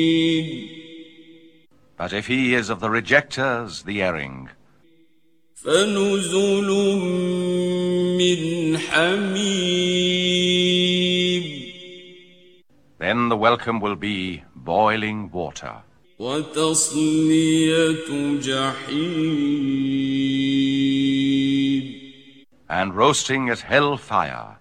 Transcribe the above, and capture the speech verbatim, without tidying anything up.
But if he is of the rejectors, the erring, فنزل من حميم. Then the welcome will be boiling water. وتصلية جحيم. And roasting at hell fire.